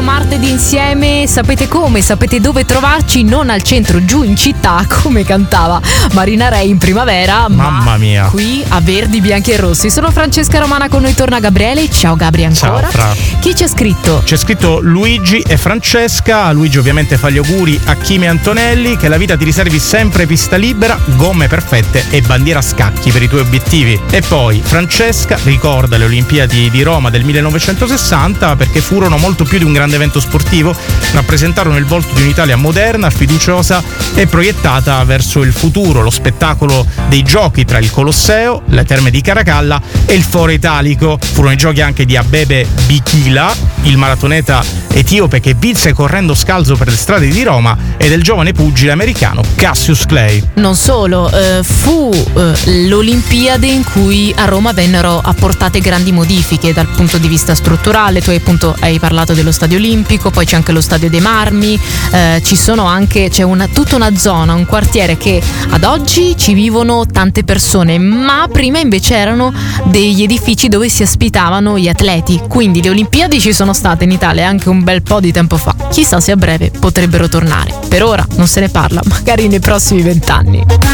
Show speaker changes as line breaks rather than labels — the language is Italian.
martedì insieme, sapete come, sapete dove trovarci, non al centro, giù in città, come cantava Marina Ray in primavera,
mamma mia,
qui a Verdi, Bianchi e Rossi. Sono Francesca Romana, con noi torna Gabriele. Ciao Gabri ancora.
Ciao Fra.
Chi c'è scritto?
C'è scritto Luigi e Francesca. Luigi ovviamente fa gli auguri a Kimi Antonelli, che la vita ti riservi sempre pista libera, gomme perfette e bandiera a scacchi per i tuoi obiettivi. E poi Francesca ricorda le Olimpiadi di Roma del 1960 perché furono molto più di un grande evento sportivo, rappresentarono il volto di un'Italia moderna, fiduciosa e proiettata verso il futuro, lo spettacolo dei giochi tra il Colosseo, le terme di Caracalla e il Foro Italico. Furono i giochi anche di Abebe Bikila, il maratoneta etiope che vinse correndo scalzo per le strade di Roma, e del giovane pugile americano Cassius Clay.
Non solo, fu l'Olimpiade in cui a Roma vennero apportate grandi modifiche dal punto di vista strutturale. Tu hai parlato dello Stadio Olimpico, poi c'è anche lo Stadio dei Marmi, c'è tutta una zona, un quartiere che ad oggi ci vivono tante persone, ma prima invece erano degli edifici dove si ospitavano gli atleti. Quindi le Olimpiadi ci sono state in Italia anche un bel po' di tempo fa, chissà se a breve potrebbero tornare. Per ora non se ne parla, magari nei prossimi 20 anni.